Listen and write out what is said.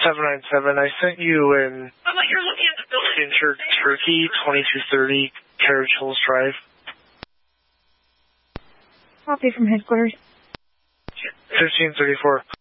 797. I sent you an You're looking at the building. injured turkey, 2230 Carriage Hills Drive. Copy from headquarters. 1534.